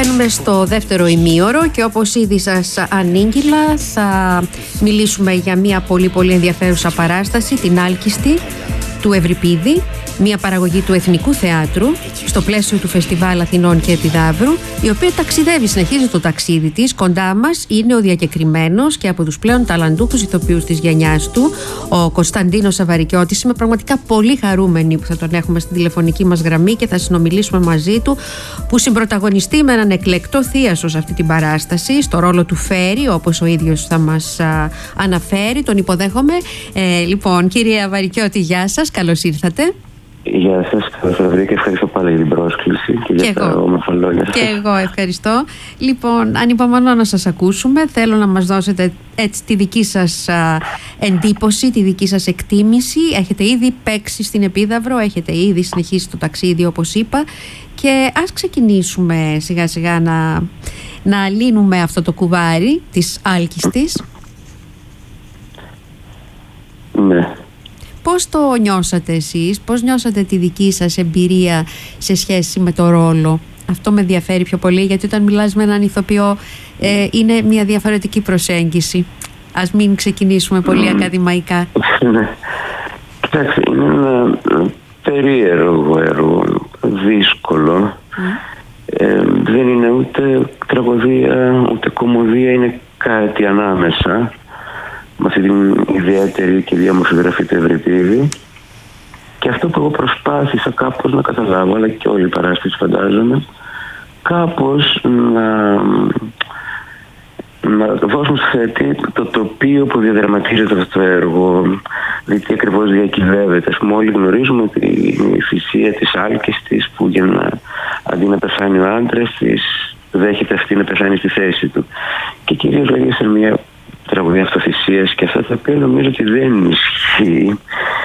Μπαίνουμε στο δεύτερο ημίωρο και όπως ήδη σας ανήγγυλα θα μιλήσουμε για μια πολύ πολύ ενδιαφέρουσα παράσταση, την Άλκιστη του Ευρυπίδη, μια παραγωγή του Εθνικού Θεάτρου στο πλαίσιο του Φεστιβάλ Αθηνών και Επιδαύρου, η οποία ταξιδεύει, συνεχίζει το ταξίδι της. Κοντά μας είναι ο διακεκριμένος και από τους πλέον ταλαντούχους ηθοποιούς της γενιάς του, ο Κωνσταντίνος Σαβαρικιώτης. Είμαι πραγματικά πολύ χαρούμενη που θα τον έχουμε στην τηλεφωνική μας γραμμή και θα συνομιλήσουμε μαζί του, που συμπρωταγωνιστεί με έναν εκλεκτό θίασο σε αυτή την παράσταση, στο ρόλο του Φέρι, όπως ο ίδιος θα μας αναφέρει. Τον υποδέχομαι. Λοιπόν, κύριε Σαβαρικιώτη, γεια σας, καλώς ήρθατε. Γεια σας, καλώς ήρθατε και ευχαριστώ πάλι για την πρόσκληση και για τα όμορφα λόγια σας. Και εγώ ευχαριστώ. Λοιπόν, ανυπομονώ να σας ακούσουμε. Θέλω να μας δώσετε έτσι τη δική σας εντύπωση, τη δική σας εκτίμηση. Έχετε ήδη παίξει στην Επίδαυρο, έχετε ήδη συνεχίσει το ταξίδι όπως είπα, και ας ξεκινήσουμε σιγά σιγά να λύνουμε αυτό το κουβάρι της Άλκιστης. Ναι. Πώς το νιώσατε εσείς, πώς νιώσατε τη δική σας εμπειρία σε σχέση με το ρόλο? Αυτό με ενδιαφέρει πιο πολύ, γιατί όταν μιλάς με έναν ηθοποιό είναι μια διαφορετική προσέγγιση. Ας μην ξεκινήσουμε πολύ ακαδημαϊκά. Κοιτάξτε, είναι ένα περίεργο έργο, δύσκολο. Δεν είναι ούτε τραγωδία, ούτε κωμωδία, είναι κάτι ανάμεσα, με αυτή την ιδιαίτερη και διάμορφη γραφή του Ευρυπίδη. Και αυτό που εγώ προσπάθησα κάπως να καταλάβω, αλλά και όλη η παράσταση φαντάζομαι, κάπως να δώσουμε στο θεατή το τοπίο που διαδραματίζεται αυτό το έργο, δηλαδή ακριβώς διακυβεύεται. Ας πούμε, όλοι γνωρίζουμε ότι η θυσία της Άλκιστης, που αντί να πεθάνει ο άντρας της, δέχεται αυτή να πεθάνει στη θέση του. Και κυρίως λέγεται σε μια τραγωδία αυτοθυσίας και αυτά τα οποία νομίζω ότι δεν ισχύει.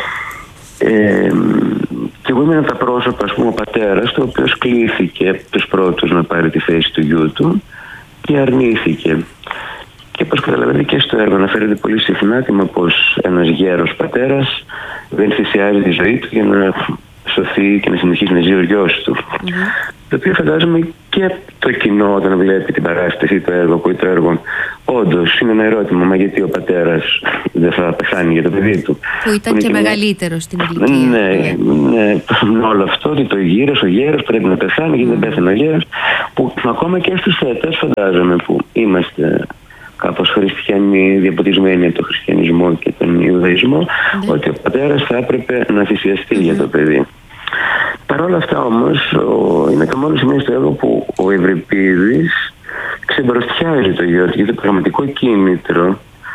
Και εγώ ήμουν από τα πρόσωπα, ας πούμε, ο πατέρας, ο οποίος κλήθηκε τους πρώτους να πάρει τη θέση του γιού του και αρνήθηκε. Και όπως καταλαβαίνετε και στο έργο αναφέρεται πολύ συχνά πως ένας γέρος πατέρας δεν θυσιάζει τη ζωή του για να σωθεί και να συνεχίσει να ζει ο γιος του. Το οποίο φαντάζομαι και το κοινό όταν βλέπει την παράσταση ή το έργο, που το έργο όντως είναι ένα ερώτημα, μα γιατί ο πατέρας δεν θα πεθάνει για το παιδί του, που ήταν και μεγαλύτερο στην ηλικία. Ναι, όλο αυτό, ότι ο γέρος πρέπει να πεθάνει γιατί δεν πέθανε ο γέρος, που ακόμα και στους θεατές φαντάζομαι που είμαστε κάπως χριστιανοί, διαποτισμένοι από τον χριστιανισμό και τον Ιουδαϊσμό, ότι ο πατέρας θα έπρεπε να θυσιαστεί για το παιδί. Παρ' όλα αυτά όμως, είναι το μόνο σημείο στο έργο που ο Ευρυπίδης ξεμπροστιάζει το γιο του, γιατί το πραγματικό κίνητρο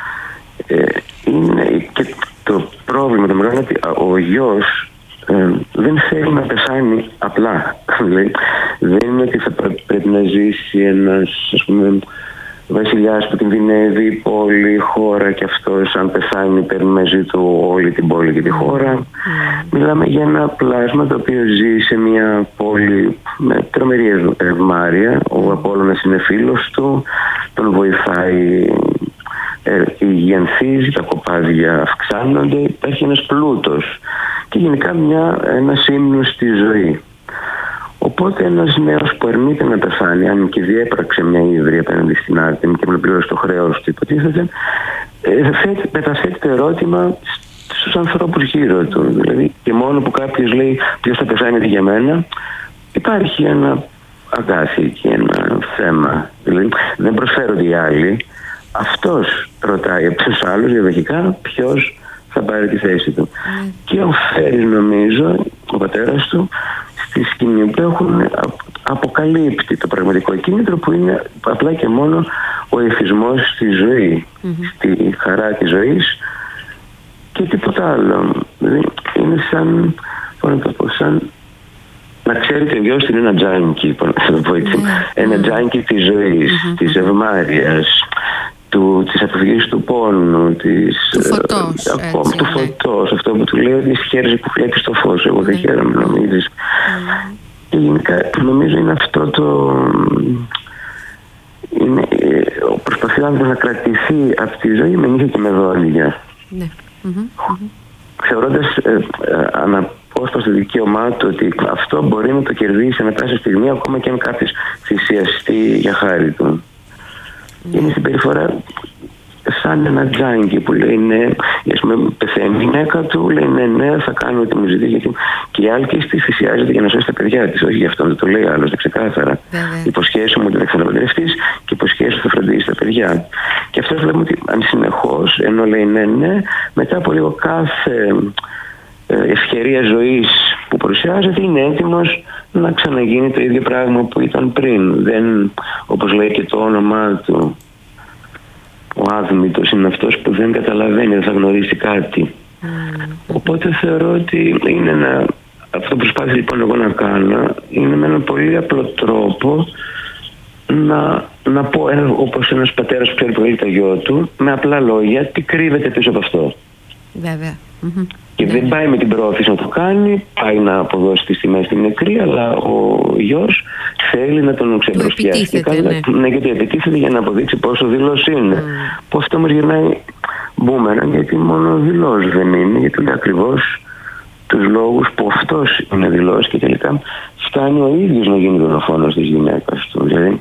είναι, και το πρόβλημα το μεγάλο είναι ότι ο γιος δεν θέλει να πεθάνει απλά. Δεν είναι ότι θα πρέπει να ζήσει ένας, ας πούμε, βασιλιάς που την κινδυνεύει η πόλη, η χώρα, και αυτός αν πεθάνει παίρνει μαζί του όλη την πόλη και τη χώρα. Μιλάμε για ένα πλάσμα το οποίο ζει σε μια πόλη με τρομερή ευμάρεια. Ο Απόλλωνας είναι φίλος του, τον βοηθάει, υγιανθίζει, τα κοπάδια αυξάνονται, υπάρχει ένας πλούτος και γενικά ένας ύμνος στη ζωή. Οπότε ένας νέος που αρνείται να πεθάνει, αν και διέπραξε μια ύβρια απέναντι στην Άρτεμη και πληρώσει το χρέος του, υποτίθεται, μεταθέτει το ερώτημα στους ανθρώπους γύρω του. Δηλαδή, και μόνο που κάποιος λέει ποιος θα πεθάνει για μένα, υπάρχει ένα αγκάθι και ένα θέμα. Δηλαδή, δεν προσφέρονται οι άλλοι. Αυτός ρωτάει από τους άλλους διαδοχικά ποιος θα πάρει τη θέση του. Και ο Φέρης, νομίζω, ο πατέρας του, στη σκηνή που έχουν αποκαλύπτει το πραγματικό κίνητρο, που είναι απλά και μόνο ο εθισμός στη ζωή, στη χαρά της ζωής και τίποτα άλλο. Δηλαδή είναι σαν να ξέρει και ο γιος είναι ένα τζάνκι, ένα τζάνκι της ζωής, της ευμάρειας, της αποφυγής του πόνου, του φωτός, αυτό που του λέει ότι χαίρεσαι που βλέπεις το φως, εγώ δεν χαίρομαι, νομίζεις. Και γενικά νομίζω είναι αυτό προσπαθεί να κρατηθεί από τη ζωή με νύχια και με δόντια. Θεωρώντας ως προς το δικαίωμά του ότι αυτό μπορεί να το κερδίσει ανά πάσα στιγμή, ακόμα και αν κάποιος θυσιαστεί για χάρη του. Είναι συμπεριφορά σαν ένα τζάνκι που λέει ναι, ας πούμε, πεθαίνει η γυναίκα του, λέει ναι, θα κάνω ό,τι μου ζητήσει, γιατί και η άλλη τη θυσιάζεται για να σώσει τα παιδιά της. Όχι γι' αυτό, δεν το λέει άλλωστε ξεκάθαρα. Υποσχέσου μου ότι θα ξαναπαντρευτείς και υποσχέσου θα φροντίσεις τα παιδιά. Και αυτό βλέπουμε ότι αν συνεχώς, ενώ λέει ναι, μετά από λίγο κάθε ευκαιρία ζωής που παρουσιάζεται είναι έτοιμος να ξαναγίνει το ίδιο πράγμα που ήταν πριν. Δεν, όπως λέει και το όνομά του, ο άδμητος είναι αυτός που δεν καταλαβαίνει, δεν θα γνωρίσει κάτι. Οπότε θεωρώ ότι είναι αυτό που προσπάθησα λοιπόν εγώ να κάνω είναι με έναν πολύ απλό τρόπο να πω όπως ένας πατέρας που ξέρει πολύ το γιο του, με απλά λόγια, τι κρύβεται πίσω από αυτό. Βέβαια. Και δεν πάει με την πρόθεση να το κάνει, πάει να αποδώσει τις τιμές στην νεκρή, αλλά ο γιος θέλει να τον ξεμπροστιάσει. Ναι, γιατί επιτίθεται για να αποδείξει πόσο δηλός είναι. Που αυτό όμως γυρνάει μπούμεραν, γιατί μόνο δηλός δεν είναι, γιατί λέει ακριβώς τους λόγους που αυτός είναι δηλός και τελικά φτάνει ο ίδιος να γίνει δολοφόνος της γυναίκας του. Δηλαδή,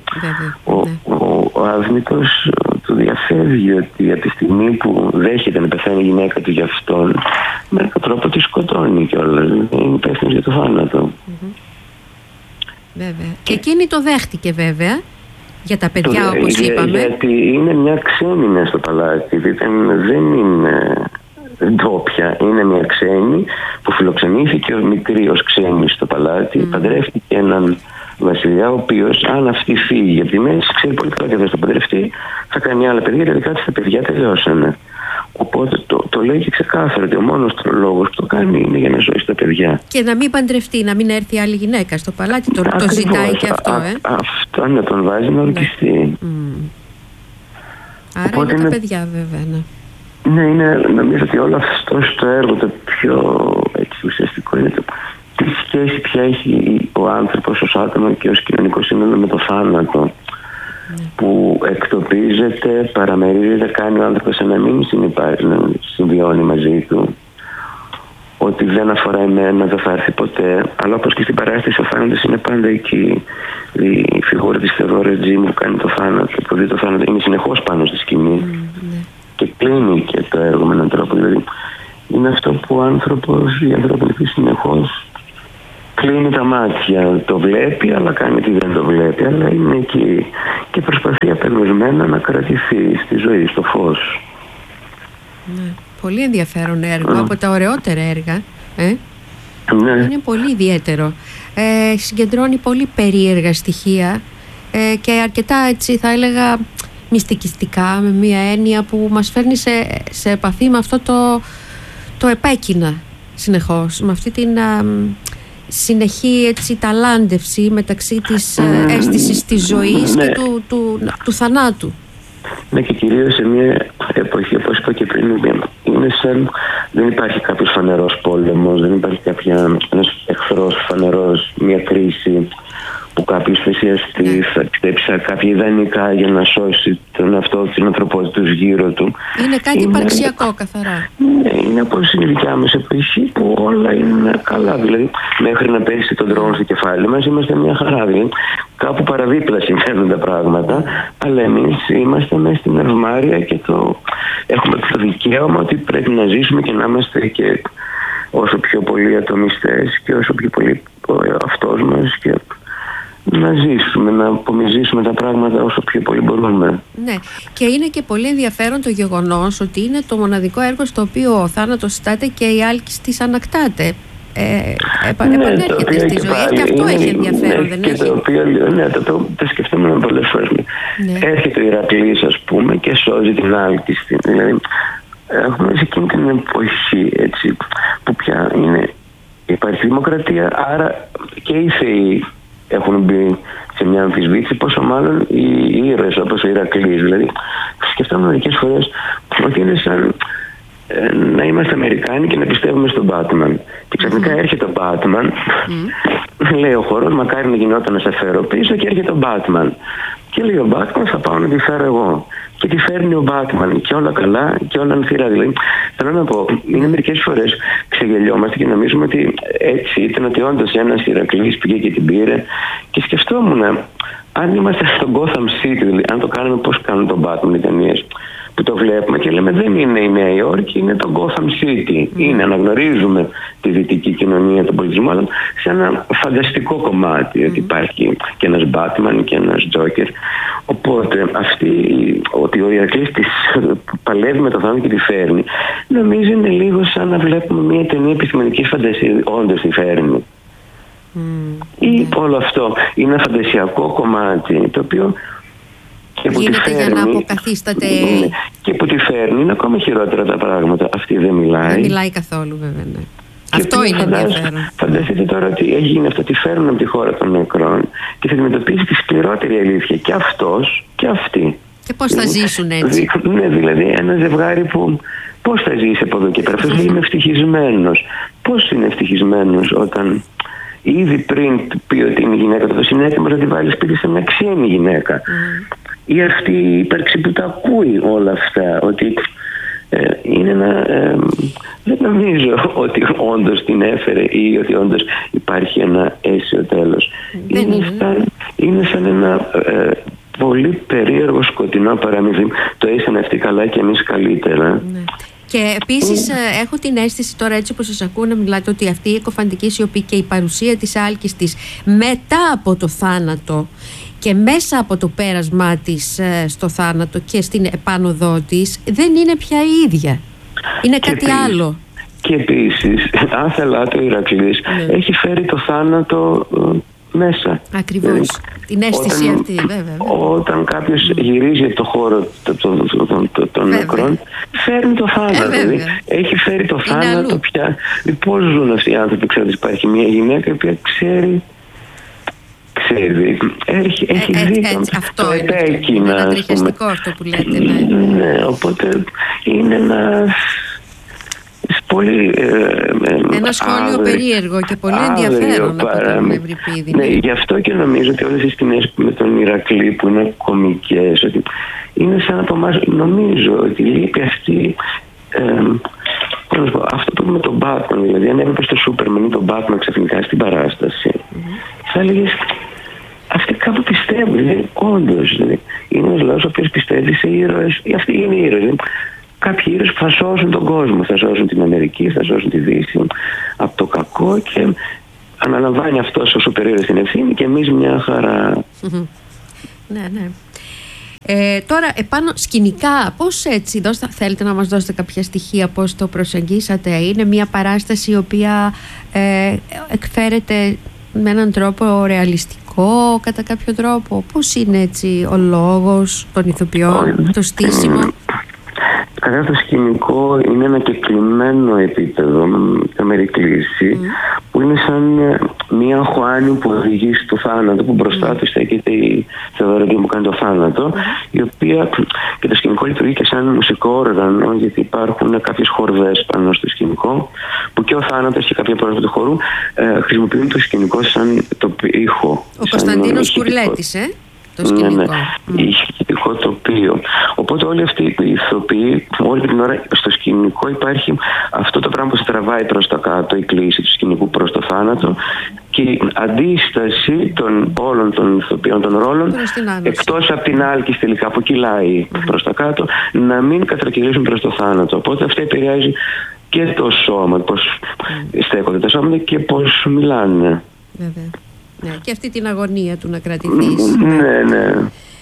ο άδμητος του διαφεύγει ότι από τη στιγμή που δέχεται να πεθάνει η γυναίκα του για αυτόν, με έναν τρόπο τη σκοτώνει κιόλας. Είναι υπεύθυνος για το θάνατο. Βέβαια. Και εκείνη το δέχτηκε βέβαια για τα παιδιά, όπως είπαμε. Γιατί είναι μια ξένη μέσα στο παλάτι. Δεν είναι ντόπια. Είναι μια ξένη που φιλοξενήθηκε μικρή ως ξένη στο παλάτι. Παντρεύτηκε έναν βασιλιά, ο οποίος αν αυτή φύγει από τη μέση, ξέρει πολύ καλά και δεν θα παντρευτεί, θα κάνει άλλα παιδιά, γιατί τα παιδιά τελειώσανε. Οπότε το λέει και ξεκάθαρα ότι ο μόνος λόγος που το κάνει είναι για να σώσει τα παιδιά. Και να μην παντρευτεί, να μην έρθει άλλη γυναίκα στο παλάτι, το ζητάει και αυτό. Αυτό να τον βάζει να ρωτηθεί. Άρα οπότε είναι τα παιδιά βέβαια. Ναι, νομίζω ότι όλο αυτό το έργο το πιο ουσιαστικό είναι το τι σχέση πια έχει ο άνθρωπος ως άτομο και ως κοινωνικό σύνολο με το θάνατο. Που εκτοπίζεται, παραμερίζεται, κάνει ο άνθρωπος να μην συμβιώνει μαζί του. Ότι δεν αφορά εμένα, δεν θα έρθει ποτέ. Αλλά όπως και στην παράσταση ο θάνατος είναι πάντα εκεί. Η φιγούρα της Θεοδόρας Τζίμου που κάνει το θάνατο, που δει το θάνατο, είναι συνεχώς πάνω στη σκηνή. Και κλείνει και το έργο με έναν τρόπο. Δηλαδή είναι αυτό που ο άνθρωπος, η ανθρωπινική συνεχώς κλείνει τα μάτια, το βλέπει αλλά κάνει τι δεν το βλέπει, αλλά είναι εκεί και προσπαθεί απεγνωσμένα να κρατηθεί στη ζωή, στο φως. Πολύ ενδιαφέρον έργο, από τα ωραιότερα έργα. Είναι πολύ ιδιαίτερο. Συγκεντρώνει πολύ περίεργα στοιχεία και αρκετά, έτσι θα έλεγα, μυστικιστικά, με μια έννοια που μας φέρνει σε επαφή με αυτό το επέκεινα συνεχώς, με αυτή την συνεχή έτσι ταλάντευση μεταξύ της αίσθησης της ζωής και του θανάτου. Ναι, και κυρίως σε μια εποχή, όπως είπα και πριν, είναι σαν δεν υπάρχει κάποιος φανερός πόλεμος, δεν υπάρχει ένας εχθρός φανερός, μια κρίση που κάποιος θυσιαστή θα πιστέψει κάποια ιδανικά για να σώσει τον εαυτό, την ανθρωπότητα του γύρω του. Είναι κάτι υπαρξιακό καθαρά. Ναι, είναι όπως η δικιά μας εποχή που όλα είναι καλά. Δηλαδή, μέχρι να πέσει τον τρόνο στο κεφάλι μας είμαστε μια χαρά. Δηλαδή, κάπου παραδίπλα συμβαίνουν τα πράγματα, αλλά εμείς είμαστε μέσα στην ευμάρεια και έχουμε το δικαίωμα ότι πρέπει να ζήσουμε και να είμαστε και όσο πιο πολύ ατομιστές και όσο πιο πολύ ο εαυτός μας και να ζήσουμε, να απομυζήσουμε τα πράγματα όσο πιο πολύ μπορούμε. Ναι, και είναι και πολύ ενδιαφέρον το γεγονός ότι είναι το μοναδικό έργο στο οποίο ο θάνατος στάται και η άλκης ανακτάται. Επανέρχεται στη ζωή και αυτό έχει ενδιαφέρον, δεν έχει? Το σκεφτόμουν πολλές φορές. Έρχεται ο Ηρακλής, ας πούμε, και σώζει την άλκη. Δηλαδή, έχουμε σε εκείνη την εποχή, έτσι, που πια υπάρχει δημοκρατία, άρα και οι θεοί έχουν μπει σε μια αμφισβήτηση, πόσο μάλλον οι ήρωες όπως ο Ηρακλής. Δηλαδή, σκεφτόμουν μερικές φορές ότι είναι σαν να είμαστε Αμερικάνοι και να πιστεύουμε στον Batman. Και ξαφνικά έρχεται ο Batman, λέει ο χορός, μακάρι να γινόταν να σε φέρω πίσω, και έρχεται ο Batman. Και λέει ο Μπάτμαν, θα πάω να τη φέρω εγώ. Και τη φέρνει ο Μπάτμαν και όλα καλά και όλα ανθυρά. Δηλαδή, θέλω να πω, είναι μερικές φορές ξεγελιόμαστε και νομίζουμε ότι έτσι ήταν, ότι όντως ένας Ηρακλής πήγε και την πήρε. Και σκεφτόμουν, αν είμαστε στο Gotham City, δηλαδή, αν το κάνουμε πώς κάνουν τον Batman οι ταινίες, που το βλέπουμε και λέμε δεν είναι η Νέα Υόρκη, είναι το Gotham City. Είναι, αναγνωρίζουμε τη δυτική κοινωνία, τον πολιτισμό, αλλά σε ένα φανταστικό κομμάτι, ότι υπάρχει και ένας Batman και ένας Joker. Οπότε ότι ο Ηρακλής της παλεύει με το θάνατο και τη φέρνει, νομίζω είναι λίγο σαν να βλέπουμε μια ταινία επιστημονικής φαντασίας, όντως τη φέρνει. Ή όλο αυτό είναι ένα φαντασιακό κομμάτι, το οποίο και που γίνεται τη φέρνει, για να αποκαθίσταται. Και που τη φέρνει είναι ακόμα χειρότερα τα πράγματα. Αυτή δεν μιλάει. Δεν μιλάει καθόλου, βέβαια. Ναι. Αυτό είναι ενδιαφέρον. Φανταστείτε τώρα ότι έγινε αυτό, τη φέρνουν από τη χώρα των νεκρών και θα αντιμετωπίσει τη σκληρότερη αλήθεια και αυτός και αυτή. Και πώς θα ζήσουν έτσι. Ναι, δηλαδή ένα ζευγάρι που πώς θα ζήσει από εδώ και πέρα. Αυτός λέει είμαι ευτυχισμένος. Πώς είναι ευτυχισμένος όταν ήδη πριν πει ότι είναι γυναίκα, το είναι έτοιμος να τη βάλει σπίτι σε μια ξένη γυναίκα. Ή αυτή η ύπαρξη που τα ακούει όλα αυτά, ότι είναι ένα... δεν νομίζω ότι όντως την έφερε ή ότι όντως υπάρχει ένα αίσιο τέλος. Είναι σαν ένα πολύ περίεργο σκοτεινό παραμύθι. Το ήσαν αυτοί καλά και εμείς καλύτερα. Ναι. Και επίσης έχω την αίσθηση τώρα, έτσι όπως σας ακούω να μιλάτε, ότι αυτή η εκοφαντική σιωπή και η παρουσία της άλκης της μετά από το θάνατο και μέσα από το πέρασμά της στο θάνατο και στην επάνωδό της δεν είναι πια η ίδια. Είναι κάτι άλλο. Και επίσης, αν θελάτε, ο Ηρακλής έχει φέρει το θάνατο μέσα. Ακριβώς. Την αίσθηση αυτή, βέβαια. Όταν κάποιος γυρίζει από το χώρο των νεκρών, φέρνει το θάνατο. Δηλαδή, έχει φέρει το θάνατο πια. Πώς ζουν αυτοί οι άνθρωποι, ξέρετε, υπάρχει μια γυναίκα η οποία ξέρει, έχει δει αυτό είναι ανατριχιαστικό αυτό που λέτε. Ναι, οπότε είναι πολύ ένα σχόλιο περίεργο και πολύ ενδιαφέρον από τον Ευρυπίδη. Ναι, γι' αυτό και νομίζω ότι όλες οι σκηνές με τον Ηρακλή που είναι κωμικές, ότι είναι σαν να το νομίζω ότι λείπει αυτή αυτό που με τον Batman, δηλαδή αν έβλεπες το Superman ή τον Batman ξαφνικά στην παράσταση, θα έλεγες αυτοί κάπου πιστεύουν, δηλαδή όντως, δηλαδή, είναι ένας λαός ο οποίος πιστεύει σε ήρωες, αυτοί είναι ήρωες, δηλαδή, κάποιοι ήρωες που θα σώσουν τον κόσμο, θα σώσουν την Αμερική, θα σώσουν τη Δύση από το κακό και αναλαμβάνει αυτός ο σούπερ ήρωας την ευθύνη και εμείς μια χαρά. Ναι, ναι. Τώρα επάνω σκηνικά, πώς έτσι, θέλετε να μας δώσετε κάποια στοιχεία πώς το προσεγγίσατε? Είναι μια παράσταση η οποία εκφέρεται με έναν τρόπο ρεαλιστικό κατά κάποιο τρόπο? Πώς είναι έτσι ο λόγος των ηθοποιών, το στήσιμο? Καταρχάς το σκηνικό είναι ένα κεκλειμένο επίπεδο, μια μερικλήση, που είναι σαν μια Χωάνη που οδηγεί στο θάνατο, που μπροστά του στέκεται η Θεοδωρική που κάνει το θάνατο, η οποία και το σκηνικό λειτουργεί και σαν μουσικό όργανο, γιατί υπάρχουν κάποιες χορδές πάνω στο σκηνικό, που και ο θάνατος και κάποια πρόσωπα του χορού χρησιμοποιούν το σκηνικό σαν το ήχο. Ο Κωνσταντίνος Κουρλέτης, το σκηνικό. Ναι, ηχητικό τοπίο. Οπότε όλοι αυτοί οι ηθοποιοί, όλη την ώρα στο σκηνικό υπάρχει αυτό το πράγμα που στραβάει προς τα κάτω, η κλίση του σκηνικού προς το θάνατο και η αντίσταση των όλων των ηθοποιών των ρόλων, εκτός από την άλκη τελικά που κυλάει προς τα κάτω, να μην κατρακυλήσουν προς το θάνατο. Οπότε αυτό επηρεάζει και το σώμα, πώς στέκονται τα σώματα και πώς μιλάνε. Βέβαια. Ναι, και αυτή την αγωνία του να κρατηθείς. Ναι.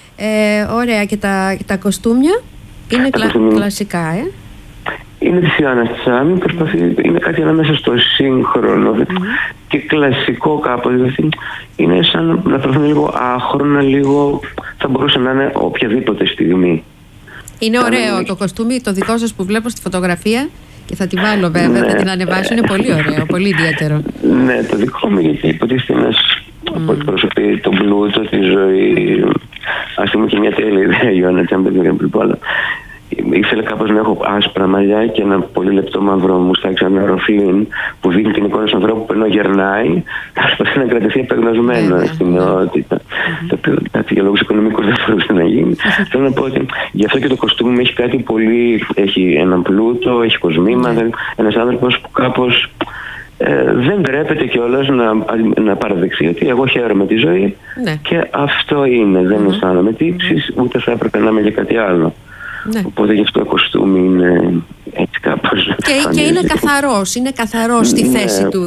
Ωραία. Και τα κοστούμια είναι κλασικά, Είναι της Ιωάννας Τσάμι, είναι κάτι ανάμεσα στο σύγχρονο και κλασικό κάπως. Δηλαδή είναι σαν να προφέρει λίγο άχρονα, λίγο θα μπορούσε να είναι οποιαδήποτε στιγμή. Είναι ωραίο το κοστούμι, το δικό σας που βλέπω στη φωτογραφία. Και θα τη βάλω βέβαια, θα την ανεβάσω, είναι πολύ ωραίο, πολύ ιδιαίτερο. Ναι, το δικό μου, γιατί υποτίθεται ένας που εκπροσωπεί τον πλούτο, τη ζωή. Ας πούμε και μια τέλεια ιδέα, Ιωάννα Τσάμπερ, αλλά ήθελε κάπως να έχω άσπρα μαλλιά και ένα πολύ λεπτό μαύρο μουστάκι, ένα ροφλίν που δίνει την εικόνα του ανθρώπου που ενώ γερνάει, προσπαθεί να κρατηθεί απεγνωσμένο στην νεότητα. Το οποίο για λόγους οικονομικούς δεν μπορούσε να γίνει. Θέλω να πω ότι γι' αυτό και το κοστούμι έχει κάτι πολύ. Έχει έναν πλούτο, έχει κοσμήματα. Ένας άνθρωπος που κάπως δεν τρέπεται κιόλας να παραδεχθεί ότι εγώ χαίρομαι τη ζωή και αυτό είναι. Δεν αισθάνομαι τύψεις, ούτε θα έπρεπε να είμαι για κάτι άλλο. Οπότε γι' αυτό το κοστούμι είναι έτσι κάπως. Και είναι καθαρός στη θέση του.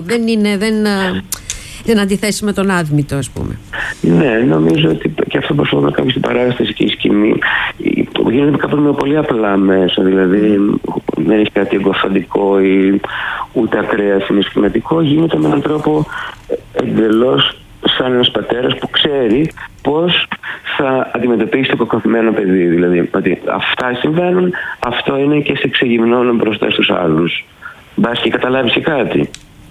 Δεν αντιθέσει με τον άδμητο, ας πούμε. Ναι, νομίζω ότι και αυτό προσπαθώ να κάνω στην παράσταση και η σκηνή γίνεται κάπως με πολύ απλά μέσα. Δηλαδή δεν έχει κάτι εγκοφαντικό ή ούτε ακραία συναισθηματικό. Γίνεται με έναν τρόπο εντελώς σαν ένας πατέρας που ξέρει πώς θα αντιμετωπίσει το κοκκοθυμένο παιδί. Δηλαδή ότι αυτά συμβαίνουν, αυτό είναι και σε εξεγυμνώνουν μπροστά στους άλλους. Μπας και καταλάβεις και κάτι.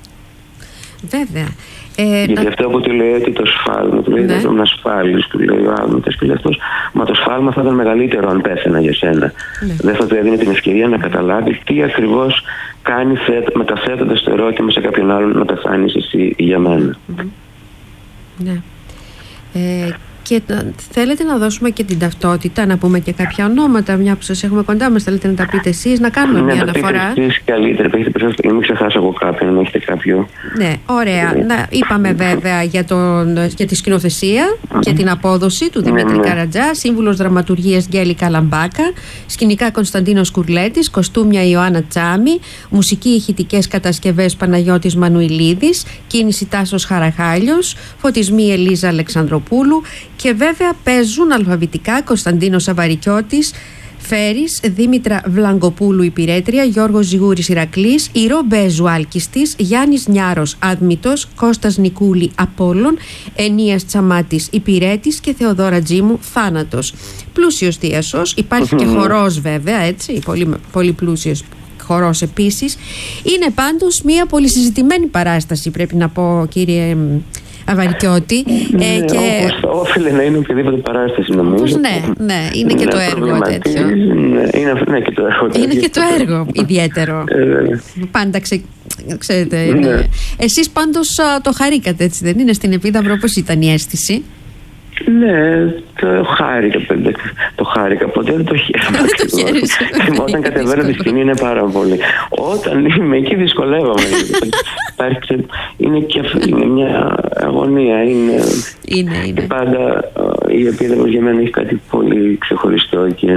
Βέβαια. Γιατί αυτό που του λέει ότι το σφάλμα, του λέει να ασφάλεις, του λέει ο Άδμητος και λέει αυτός, μα το σφάλμα θα ήταν μεγαλύτερο αν πέθαινα για σένα. Δεν θα του έδινε την ευκαιρία να καταλάβει τι ακριβώς κάνει μεταθέτοντας το ερώτημα σε κάποιον άλλον να πεθάνεις εσύ για μένα. Ναι. Και θέλετε να δώσουμε και την ταυτότητα, να πούμε και κάποια ονόματα, μια που σας έχουμε κοντά μας, θέλετε να τα πείτε εσείς, να κάνουμε μια αναφορά. Ναι, εσείς καλύτερα, μην ξεχάσω εγώ κάποιον, να έχετε κάποιο. Ναι, ωραία. Είπαμε βέβαια για τη σκηνοθεσία και την απόδοση του Δημήτρη Καρατζά, σύμβουλος δραματουργίας Γκέλη Καλαμπάκα, σκηνικά Κωνσταντίνος Κουρλέτης, κοστούμια Ιωάννα Τσάμι, μουσική ηχητικές κατασκευές Παναγιώτης Μανουηλίδης, κίνηση Τάσος Χαραχάλιος, φωτισμοί Ελίζα Αλεξανδροπούλου. Και βέβαια παίζουν αλφαβητικά Κωνσταντίνος Σαβαρικιώτης, Φέρης, Δήμητρα Βλαγκοπούλου Υπηρέτρια, Γιώργος Ζιγούρης Ηρακλής, Ηρώ Μπέζου Άλκιστης, Γιάννης Νιάρος Άδμητος, Κώστας Νικούλη Απόλλων, Ενίας Τσαμάτης Υπηρέτης και Θεοδόρα Τζίμου Θάνατος. Πλούσιος θίασος, υπάρχει και χορός βέβαια, έτσι, πολύ, πολύ πλούσιος χορός επίσης. Είναι πάντως μια πολυσυζητημένη παράσταση, πρέπει να πω, κύριε Αβαρικιώτη. Και όφιλε να είναι οποιαδήποτε παράσταση, νομίζω. Ναι, είναι και το έργο τέτοιο. Είναι και το έργο. Είναι και το έργο ιδιαίτερο. Πάντα ξέρετε. Εσείς πάντως το χαρήκατε, έτσι δεν είναι, στην Επίδαυρο? Πώς ήταν η αίσθηση? Ναι, το χάρηκα. Ποτέ δεν το χαίρομαι. Όταν κατεβαίνω τη σκηνή είναι πάρα πολύ. Όταν είμαι εκεί δυσκολεύομαι. Είναι μια αγωνία. Είναι. Πάντα η Επίδαυρος για μένα έχει κάτι πολύ ξεχωριστό και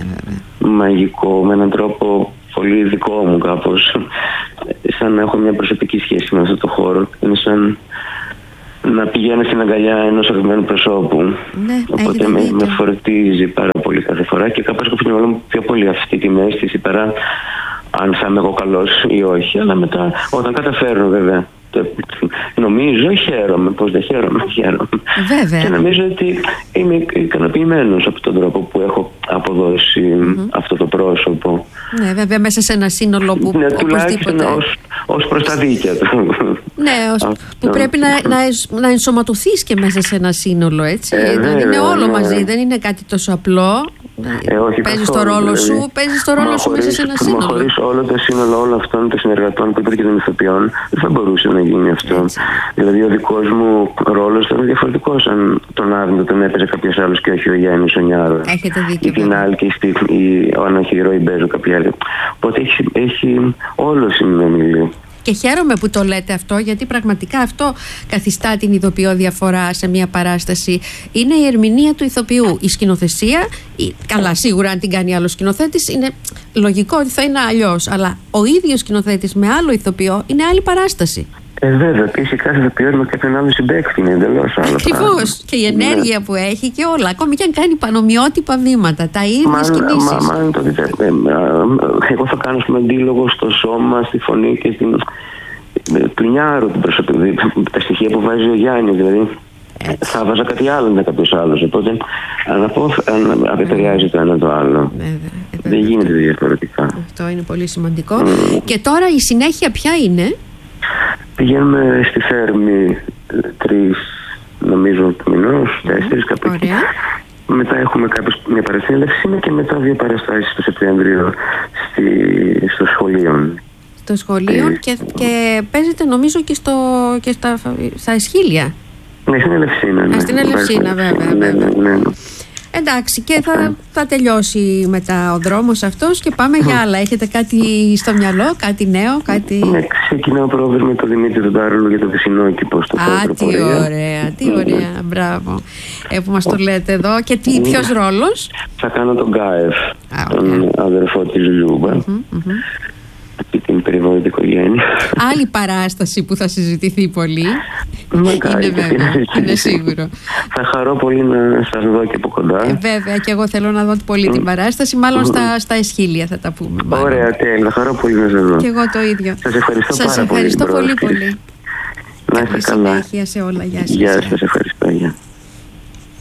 μαγικό, με έναν τρόπο πολύ δικό μου κάπως. Σαν να έχω μια προσωπική σχέση με αυτό το χώρο. Είναι σαν να πηγαίνω στην αγκαλιά ενός αγαπημένου προσώπου. Οπότε με φορτίζει πάρα πολύ κάθε φορά και κάπως έχω στην μυαλό μου πιο πολύ αυτή την αίσθηση παρά αν θα είμαι εγώ καλός ή όχι. Αλλά μετά, όταν καταφέρνω βέβαια, νομίζω χαίρομαι. Πώς δεν χαίρομαι? Βέβαια. Και νομίζω ότι είμαι ικανοποιημένος από τον τρόπο που έχω αποδώσει αυτό το πρόσωπο. Ναι, βέβαια, μέσα σε ένα σύνολο που τουλάχιστον ως προς τα δίκαια του. Ναι, που πρέπει να ενσωματωθείς και μέσα σε ένα σύνολο, έτσι. Δεν είναι όλο μαζί, δεν είναι κάτι τόσο απλό. Παίζεις το ρόλο σου, μέσα σε ένα σύνολο. Χωρίς όλο το σύνολο όλων αυτών των συνεργατών που είπατε και των ηθοποιών, δεν θα μπορούσε να γίνει αυτό. Δηλαδή, ο δικός μου ρόλος θα είναι διαφορετικός αν τον Άδμητο τον έπαιζε κάποιος άλλος και όχι ο Γιάννης ο Νιάρο. Έχετε δίκιο. Ή την άλλη και αν έχει ηρωή Μπέζο κάποια άλλη. Οπότε έχει όλο συνομιλεί. Και χαίρομαι που το λέτε αυτό, γιατί πραγματικά αυτό καθιστά την ηθοποιό διαφορά σε μια παράσταση. Είναι η ερμηνεία του ηθοποιού. Η σκηνοθεσία, καλά, σίγουρα αν την κάνει άλλο σκηνοθέτης, είναι λογικό ότι θα είναι αλλιώς. Αλλά ο ίδιος σκηνοθέτης με άλλο ηθοποιό είναι άλλη παράσταση. Βέβαια, επίσης κάθε ηθοποιός με κάποιον άλλο συμπαίκτη είναι εντελώς άλλο. Ακριβώς. Και η ενέργεια που έχει και όλα. Ακόμη και αν κάνει πανομοιότυπα βήματα, τα ίδιες κινήσεις. Εγώ θα κάνω αντίλογο στο σώμα, στη φωνή και του Νιάρου, τα στοιχεία που βάζει ο Γιάννης. Δηλαδή, θα βάζα κάτι άλλο με κάποιος άλλος. Οπότε, αν επηρεάζει το ένα το άλλο. Δεν γίνεται διαφορετικά. Αυτό είναι πολύ σημαντικό. Και τώρα η συνέχεια ποια είναι? Πηγαίνουμε στη Θέρμη 3, νομίζω, του μηνός, 4 κάπου εκεί. Μετά έχουμε μια παρασύνελευση και μετά 2 παραστάσεις το Σεπτέμβριο στο σχολείο. Στο σχολείο και παίζετε νομίζω και στα Αισχύλια. Ναι, στην Ελευσίνα. Στην Ελευσίνα βέβαια. Ναι. Εντάξει, και θα τελειώσει μετά ο δρόμος αυτός και πάμε για άλλα. Έχετε κάτι στο μυαλό, κάτι νέο, κάτι... Ναι, ξεκινάω πρόβες με τον Δημήτρη τον Τάρολο για το Βυσσινόκηπο στο Θέατρο Πορεία. Τι ωραία, μπράβο που μας το λέτε εδώ. Και ποιος ρόλος? Θα κάνω τον Γκάεφ, τον αδερφό της Λιούμπα. Την περιβόητη οικογένεια. Άλλη παράσταση που θα συζητηθεί πολύ. Είναι βέβαια, είναι σίγουρο. Θα χαρώ πολύ να σας δω και από κοντά. Βέβαια, και εγώ θέλω να δω πολύ την παράσταση. Μάλλον στα Αισχύλια θα τα πούμε. Ωραία, τέλεια. Θα χαρώ πολύ να σας δω. Και εγώ το ίδιο. Σας ευχαριστώ πάρα πολύ. πολύ. Να είστε καλά. Συνέχεια σε όλα. Γεια σας. Γεια σας, ευχαριστώ. Γεια.